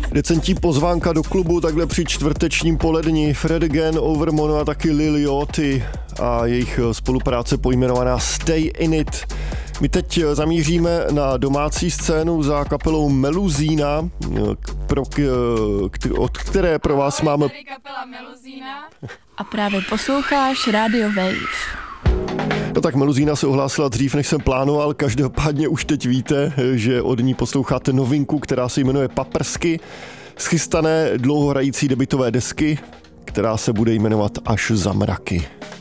Decentní pozvánka do klubu takhle při čtvrtečním poledni. Fred again, Overmono a taky Lil Yachty a jejich spolupráce pojmenovaná Stay in it. My teď zamíříme na domácí scénu za kapelou Meluzína, od které pro vás máme... Tady kapela Meluzína. A právě posloucháš Radio Wave. No tak Meluzína se ohlásila dřív, než jsem plánoval, každopádně už teď víte, že od ní posloucháte novinku, která se jmenuje Paprsky, z chystané dlouhohrající debutové desky, která se bude jmenovat Až za mraky.